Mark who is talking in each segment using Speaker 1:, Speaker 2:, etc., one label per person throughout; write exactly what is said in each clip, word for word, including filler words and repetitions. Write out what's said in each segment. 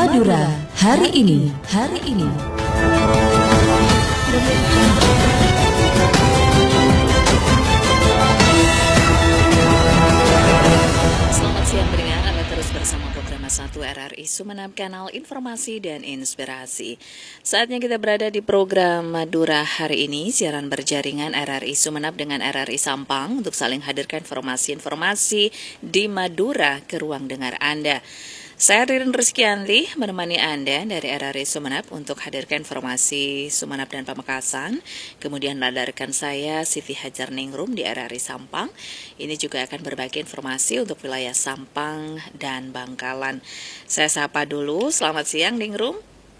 Speaker 1: Madura hari ini, hari ini.
Speaker 2: Selamat siang pendengar, Anda terus bersama program satu R R I Sumeneb, kanal informasi dan inspirasi. Saatnya kita berada di program Madura hari ini, siaran berjaringan R R I Sumeneb dengan R R I Sampang untuk saling hadirkan informasi-informasi di Madura ke ruang dengar Anda. Saya Ririn Rizkyanti menemani Anda dari R R I Sumeneb untuk hadirkan informasi Sumeneb dan Pamekasan. Kemudian ladarkan saya Siti Hajar Ningrum di R R I Sampang. Ini juga akan berbagi informasi untuk wilayah Sampang dan Bangkalan. Saya sapa dulu, selamat siang Ningrum.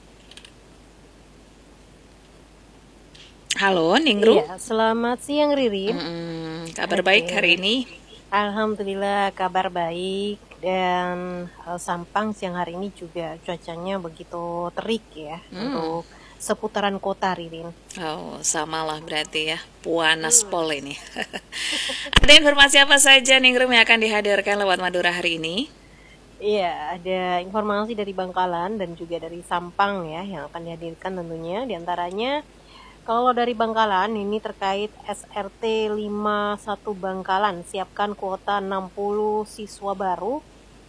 Speaker 2: Halo Ningrum.
Speaker 3: Iya, selamat siang Ririn.
Speaker 2: Hmm, kabar
Speaker 3: Oke.
Speaker 2: baik hari ini?
Speaker 3: Alhamdulillah kabar baik, dan uh, Sampang siang hari ini juga cuacanya begitu terik ya
Speaker 2: Hmm.
Speaker 3: untuk seputaran kota Ririn.
Speaker 2: Oh, samalah berarti ya, Puanas Pol ini. Ada informasi apa saja Ningrum yang akan dihadirkan lewat Madura hari ini?
Speaker 3: Iya, ada informasi dari Bangkalan dan juga dari Sampang ya yang akan dihadirkan tentunya. Di antaranya kalau dari Bangkalan ini terkait S R T lima puluh satu Bangkalan, siapkan kuota enam puluh siswa baru.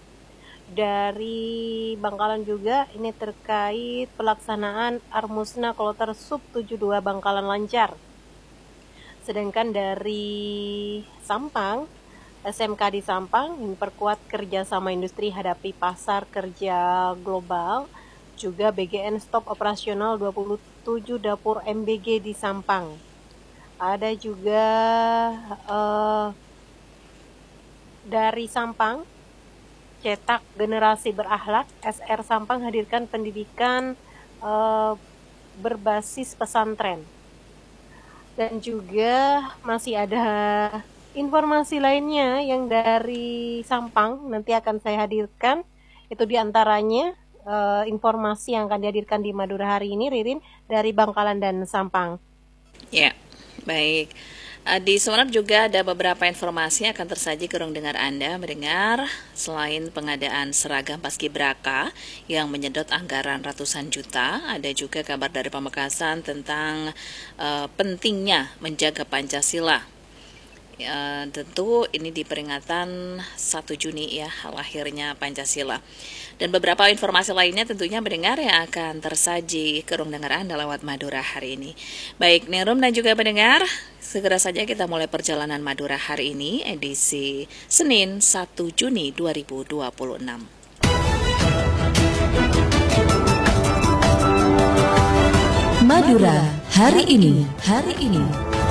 Speaker 3: Dari Bangkalan juga ini terkait pelaksanaan Armusna Kloter Sub tujuh puluh dua Bangkalan lancar. Sedangkan dari Sampang, S M K di Sampang ini perkuat kerjasama industri hadapi pasar kerja global. Juga B G N stop operasional dua puluh tujuh dapur M B G di Sampang. Ada juga uh, dari Sampang, cetak generasi berakhlak. S R Sampang hadirkan pendidikan uh, berbasis pesantren. Dan juga masih ada informasi lainnya yang dari Sampang nanti akan saya hadirkan. Itu diantaranya Uh, informasi yang akan dihadirkan di Madura hari ini, Ririn, dari Bangkalan dan Sampang.
Speaker 2: Ya, baik. Uh, Di Sumeneb juga ada beberapa informasi yang akan tersaji ke ruang dengar Anda mendengar. Selain pengadaan seragam Paskibraka yang menyedot anggaran ratusan juta, ada juga kabar dari Pamekasan tentang uh, pentingnya menjaga Pancasila. Ya, tentu ini di peringatan satu Juni ya, lahirnya Pancasila. Dan beberapa informasi lainnya tentunya mendengar yang akan tersaji ke ruang dengar Anda lewat Madura hari ini. Baik, Ningrum dan juga pendengar, segera saja kita mulai perjalanan Madura hari ini, edisi Senin satu Juni dua ribu dua puluh enam.
Speaker 1: Madura hari ini, hari ini.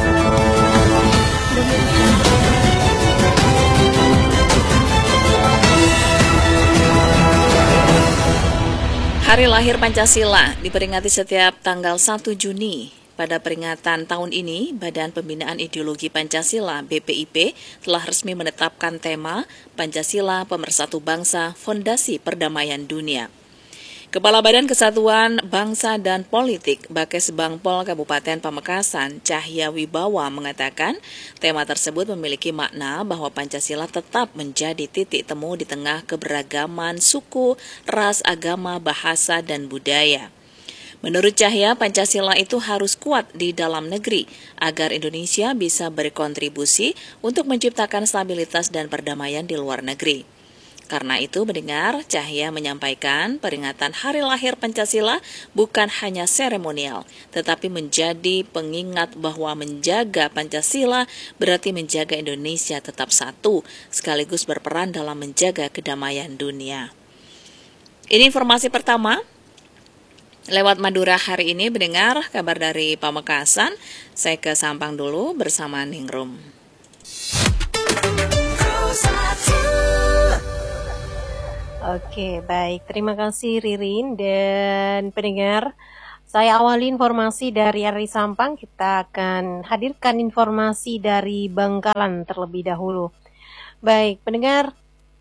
Speaker 2: Hari lahir Pancasila diperingati setiap tanggal satu Juni. Pada peringatan tahun ini, Badan Pembinaan Ideologi Pancasila B P I P telah resmi menetapkan tema Pancasila Pemersatu Bangsa, Fondasi Perdamaian Dunia. Kepala Badan Kesatuan Bangsa dan Politik Bakes Bangpol Kabupaten Pamekasan, Cahya Wibawa mengatakan tema tersebut memiliki makna bahwa Pancasila tetap menjadi titik temu di tengah keberagaman suku, ras, agama, bahasa, dan budaya. Menurut Cahya, Pancasila itu harus kuat di dalam negeri agar Indonesia bisa berkontribusi untuk menciptakan stabilitas dan perdamaian di luar negeri. Karena itu, mendengar, Cahya menyampaikan peringatan Hari Lahir Pancasila bukan hanya seremonial, tetapi menjadi pengingat bahwa menjaga Pancasila berarti menjaga Indonesia tetap satu, sekaligus berperan dalam menjaga kedamaian dunia. Ini informasi pertama. Lewat Madura hari ini, mendengar kabar dari Pamekasan. Saya ke Sampang dulu bersama Ningrum.
Speaker 3: Oke, baik. Terima kasih Ririn dan pendengar. Saya awali informasi dari R R I Sampang. Kita akan hadirkan informasi dari Bangkalan terlebih dahulu. Baik, pendengar.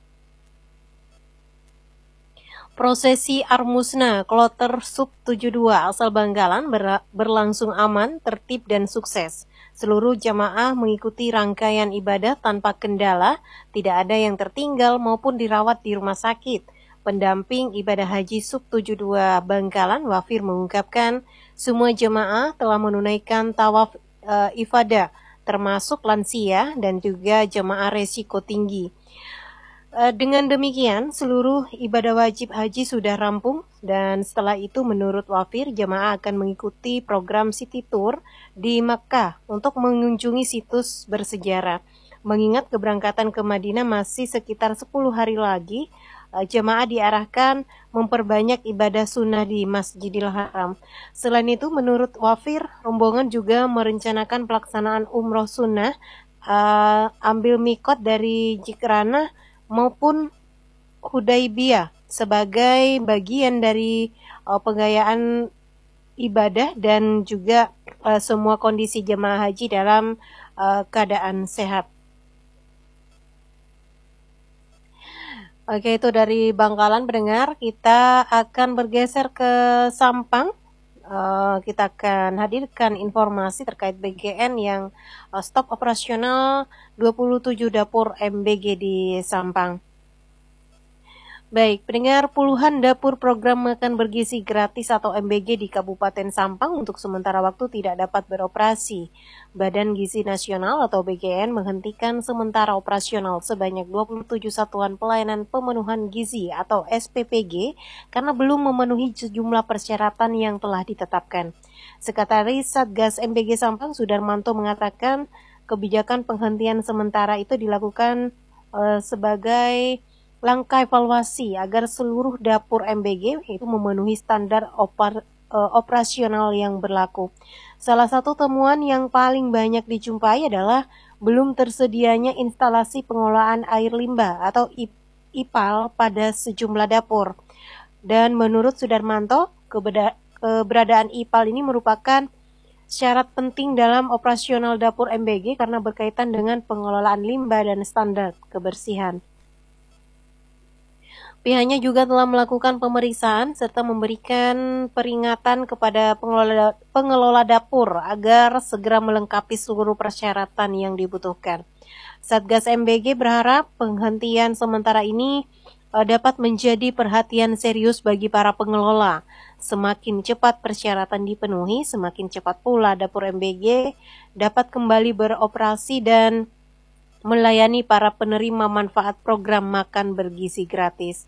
Speaker 3: Prosesi Armusna Kloter Sub tujuh puluh dua asal Bangkalan berlangsung aman, tertib, dan sukses. Seluruh jamaah mengikuti rangkaian ibadah tanpa kendala, tidak ada yang tertinggal maupun dirawat di rumah sakit. pendamping ibadah haji sub tujuh puluh dua Bangkalan, Wafir mengungkapkan semua jemaah telah menunaikan tawaf uh, ifadah, termasuk lansia dan juga jemaah resiko tinggi. Uh, dengan demikian, seluruh ibadah wajib haji sudah rampung dan setelah itu menurut Wafir, jemaah akan mengikuti program City Tour di Makkah untuk mengunjungi situs bersejarah. Mengingat keberangkatan ke Madinah masih sekitar sepuluh hari lagi, jemaah diarahkan memperbanyak ibadah sunnah di Masjidil Haram. Selain itu, menurut Wafir, rombongan juga merencanakan pelaksanaan umroh sunnah, uh, ambil mikot dari Jikrana maupun Hudaibiyah sebagai bagian dari uh, penggayaan ibadah dan juga uh, semua kondisi jemaah haji dalam uh, keadaan sehat. Oke, itu dari Bangkalan pendengar. Kita akan bergeser ke Sampang. Uh, kita akan hadirkan informasi terkait B G N yang uh, stop operasional dua puluh tujuh dapur M B G di Sampang. Baik, pendengar, puluhan dapur program makan bergizi gratis atau M B G di Kabupaten Sampang untuk sementara waktu tidak dapat beroperasi. Badan Gizi Nasional atau B G N menghentikan sementara operasional sebanyak dua puluh tujuh satuan pelayanan pemenuhan gizi atau S P P G karena belum memenuhi sejumlah persyaratan yang telah ditetapkan. Sekretaris Satgas M B G Sampang Sudarmanto mengatakan kebijakan penghentian sementara itu dilakukan uh, sebagai langkah evaluasi agar seluruh dapur M B G itu memenuhi standar opar, uh, operasional yang berlaku. Salah satu temuan yang paling banyak dijumpai adalah belum tersedianya instalasi pengelolaan air limbah atau I P A L pada sejumlah dapur. Dan menurut Sudarmanto, keberadaan I P A L ini merupakan syarat penting dalam operasional dapur M B G karena berkaitan dengan pengelolaan limbah dan standar kebersihan. Pihaknya juga telah melakukan pemeriksaan serta memberikan peringatan kepada pengelola, pengelola dapur agar segera melengkapi seluruh persyaratan yang dibutuhkan. Satgas M B G berharap penghentian sementara ini uh, dapat menjadi perhatian serius bagi para pengelola. Semakin cepat persyaratan dipenuhi, semakin cepat pula dapur M B G dapat kembali beroperasi dan melayani para penerima manfaat program makan bergizi gratis.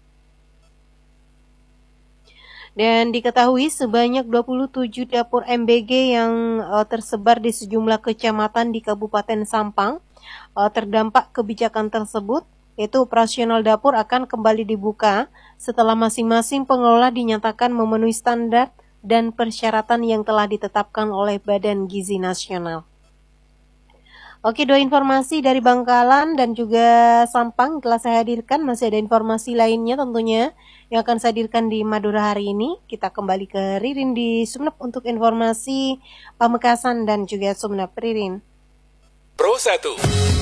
Speaker 3: Dan diketahui sebanyak dua puluh tujuh dapur M B G yang uh, tersebar di sejumlah kecamatan di Kabupaten Sampang uh, terdampak kebijakan tersebut, yaitu operasional dapur akan kembali dibuka setelah masing-masing pengelola dinyatakan memenuhi standar dan persyaratan yang telah ditetapkan oleh Badan Gizi Nasional. Oke, dua informasi dari Bangkalan dan juga Sampang telah saya hadirkan. Masih ada informasi lainnya tentunya yang akan saya hadirkan di Madura hari ini. Kita kembali ke Ririn di Sumeneb untuk informasi Pamekasan dan juga Sumeneb. Ririn.
Speaker 4: Pro satu.